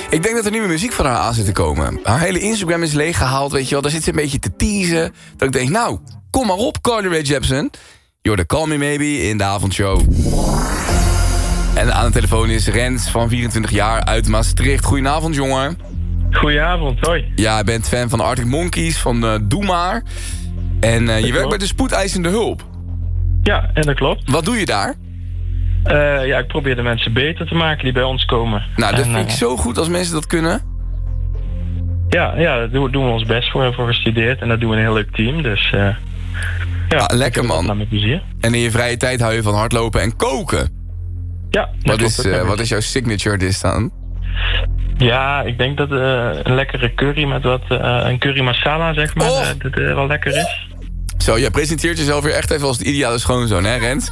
Ik denk dat er nieuwe muziek van haar aan zit te komen. Haar hele Instagram is leeggehaald, weet je wel. Daar zit ze een beetje te teasen. Dat ik denk, nou, kom maar op, Carly Rae Jepsen. You're the Call Me Maybe in de avondshow. En aan de telefoon is Rens van 24 jaar uit Maastricht. Goedenavond, jongen. Goedenavond, hoi. Ja, je bent fan van Arctic Monkeys, van Doe Maar. En je werkt bij de spoedeisende hulp. Ja, en dat klopt. Wat doe je daar? Ja, ik probeer de mensen beter te maken die bij ons komen. Nou, dat vind ik zo goed als mensen dat kunnen. Ja, daar doen we ons best voor gestudeerd. En dat doen we een heel leuk team, dus... ja, lekker, man. Naar mijn plezier. En in je vrije tijd hou je van hardlopen en koken. Ja, wat is jouw signature dish dan? Ja, ik denk dat een lekkere curry met een curry masala, zeg maar, dat wel lekker is. Zo, jij presenteert jezelf weer echt even als de ideale schoonzoon, hè, Rens?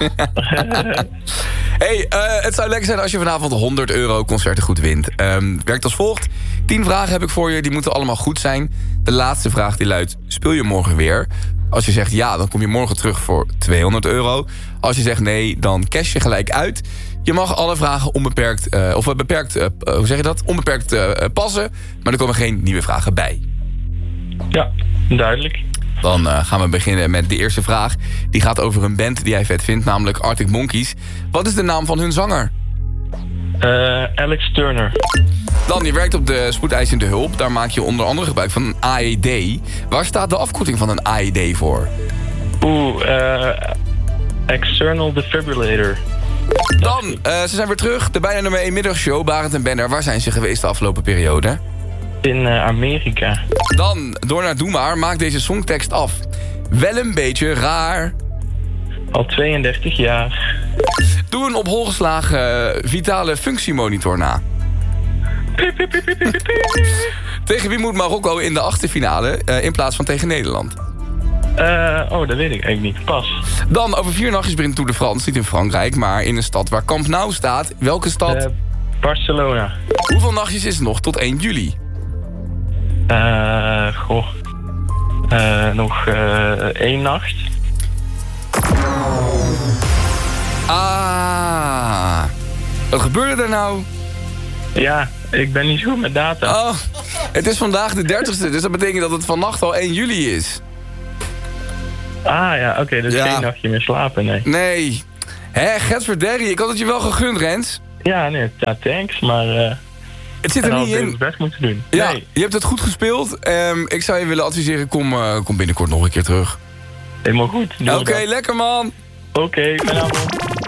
Hey, het zou lekker zijn als je vanavond €100 concertengoed wint. Werkt als volgt. 10 vragen heb ik voor je, die moeten allemaal goed zijn. De laatste vraag die luidt, speel je morgen weer? Als je zegt ja, dan kom je morgen terug voor €200. Als je zegt nee, dan cash je gelijk uit. Je mag alle vragen onbeperkt passen, maar er komen geen nieuwe vragen bij. Ja, duidelijk. Dan gaan we beginnen met de eerste vraag. Die gaat over een band die jij vet vindt, namelijk Arctic Monkeys. Wat is de naam van hun zanger? Alex Turner. Dan, je werkt op de spoedeisende hulp. Daar maak je onder andere gebruik van een AED. Waar staat de afkorting van een AED voor? External Defibrillator. Dan, ze zijn weer terug. De bijna nummer 1 middagshow, Barend en Benner. Waar zijn ze geweest de afgelopen periode? In Amerika. Dan, door naar Doe Maar, maak deze songtekst af. Wel een beetje raar. Al 32 jaar. Doe een op hol geslagen vitale functiemonitor na. Tegen wie moet Marokko in de achterfinale in plaats van tegen Nederland? Dat weet ik eigenlijk niet. Pas. Dan, over 4 nachtjes begint Tour de France. Niet in Frankrijk, maar in een stad waar Camp Nou staat. Welke stad? Barcelona. Hoeveel nachtjes is het nog tot 1 juli? Nog 1 nacht. Wat gebeurde er nou? Ja, ik ben niet zo goed met data. Oh, het is vandaag de 30ste, dus dat betekent dat het vannacht al 1 juli is. Ja, oké, dus geen nachtje meer slapen, nee. Nee. Gadverderrie, ik had het je wel gegund, Rens. Ja, nee, thanks, maar... het zit er niet in. Het best moeten doen. Ja, nee. Je hebt het goed gespeeld. Ik zou je willen adviseren, kom binnenkort nog een keer terug. Helemaal goed. Oké, lekker man. Oké, vanavond.